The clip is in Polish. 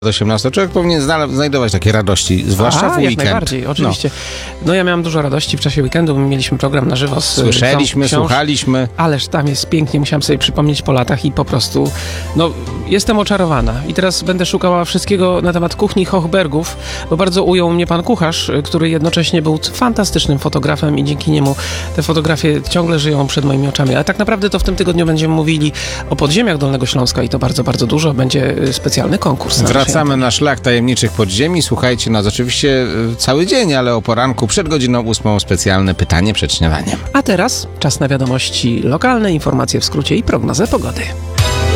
18. Człowiek powinien znajdować takie radości, zwłaszcza w weekend. Jak najbardziej, oczywiście. No ja miałem dużo radości w czasie weekendu, mieliśmy program na żywo z Słyszeliśmy, słuchaliśmy. Ależ tam jest pięknie, musiałem sobie przypomnieć po latach i po prostu, jestem oczarowana. I teraz będę szukała wszystkiego na temat kuchni Hochbergów, bo bardzo ujął mnie pan kucharz, który jednocześnie był fantastycznym fotografem i dzięki niemu te fotografie ciągle żyją przed moimi oczami. Ale tak naprawdę to w tym tygodniu będziemy mówili o podziemiach Dolnego Śląska i to bardzo, bardzo dużo. Będzie specjalny konkurs. Wracamy na szlak tajemniczych podziemi. Słuchajcie nas oczywiście cały dzień, ale o poranku przed godziną 8 specjalne pytanie przed śniadaniem. A teraz czas na wiadomości lokalne, informacje w skrócie i prognozę pogody.